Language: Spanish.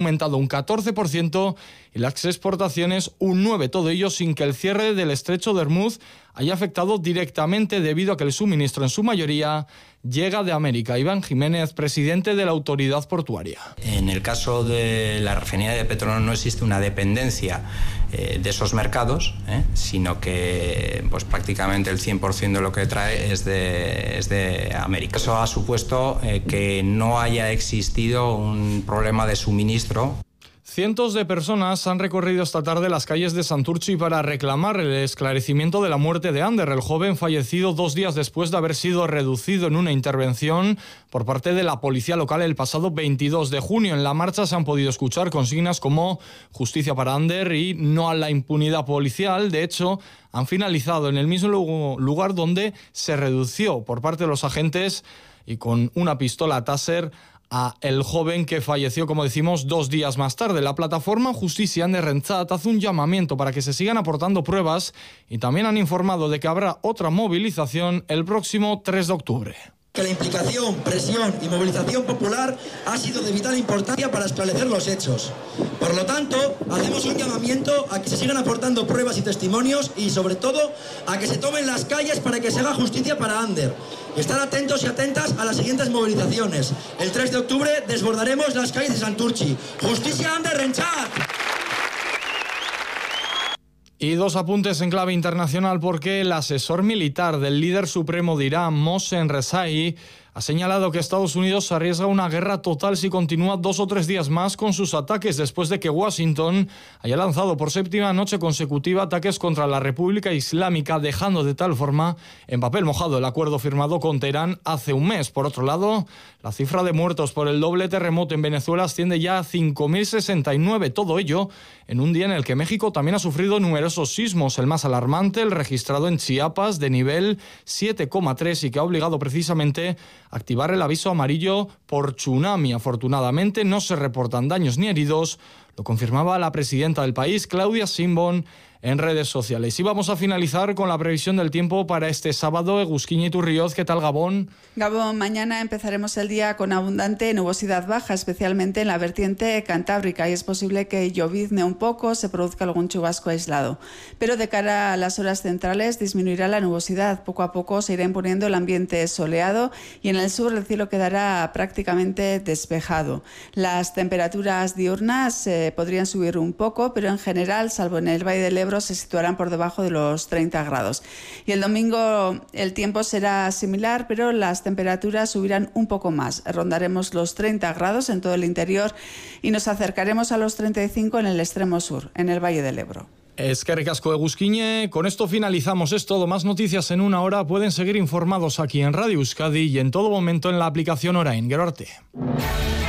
aumentado un 14% y las exportaciones un 9%, todo ello sin que el cierre del estrecho de Hormuz haya afectado directamente debido a que el suministro en su mayoría llega de América. Iván Jiménez, presidente de la autoridad portuaria. En el caso de la refinería de Petronor no existe una dependencia de esos mercados, sino que pues prácticamente el 100% de lo que trae es de América. Eso ha supuesto que no haya existido un problema de suministro. Cientos de personas han recorrido esta tarde las calles de Santurtzi para reclamar el esclarecimiento de la muerte de Ander, el joven fallecido 2 días después de haber sido reducido en una intervención por parte de la policía local el pasado 22 de junio. En la marcha se han podido escuchar consignas como justicia para Ander y no a la impunidad policial. De hecho, han finalizado en el mismo lugar donde se redució por parte de los agentes y con una pistola Taser a el joven que falleció, como decimos, 2 días más tarde. La plataforma Justicia Ander Rentzat hace un llamamiento para que se sigan aportando pruebas y también han informado de que habrá otra movilización el próximo 3 de octubre. Que la implicación, presión y movilización popular ha sido de vital importancia para esclarecer los hechos. Por lo tanto, hacemos un llamamiento a que se sigan aportando pruebas y testimonios y, sobre todo, a que se tomen las calles para que se haga justicia para Ander. Estar atentos y atentas a las siguientes movilizaciones. El 3 de octubre desbordaremos las calles de Santurtzi. ¡Justicia Ander Rentzat! Y 2 apuntes en clave internacional porque el asesor militar del líder supremo de Irán, Mohsen Rezaei, ha señalado que Estados Unidos arriesga una guerra total si continúa 2 o 3 días más con sus ataques después de que Washington haya lanzado por 7ª noche consecutiva ataques contra la República Islámica, dejando de tal forma en papel mojado el acuerdo firmado con Teherán hace un mes. Por otro lado, la cifra de muertos por el doble terremoto en Venezuela asciende ya a 5.069, todo ello en un día en el que México también ha sufrido numerosos sismos, el más alarmante, el registrado en Chiapas, de nivel 7,3 y que ha obligado precisamente a activar el aviso amarillo por tsunami. Afortunadamente no se reportan daños ni heridos, lo confirmaba la presidenta del país, Claudia Sheinbaum, en redes sociales. Y vamos a finalizar con la previsión del tiempo para este sábado. Egusquiña Iturrioz, ¿qué tal, Gabón? Gabón, mañana empezaremos el día con abundante nubosidad baja, especialmente en la vertiente cantábrica, y es posible que llovizne un poco, se produzca algún chubasco aislado. Pero de cara a las horas centrales disminuirá la nubosidad. Poco a poco se irá imponiendo el ambiente soleado y en el sur el cielo quedará prácticamente despejado. Las temperaturas diurnas podrían subir un poco, pero en general, salvo en el Valle del Ebro, se situarán por debajo de los 30 grados. Y el domingo el tiempo será similar, pero las temperaturas subirán un poco más. Rondaremos los 30 grados en todo el interior y nos acercaremos a los 35 en el extremo sur, en el Valle del Ebro. Eskerrik asko, Egusquiñe. Con esto finalizamos. Es todo. Más noticias en una hora. Pueden seguir informados aquí en Radio Euskadi y en todo momento en la aplicación Orain. Gero arte.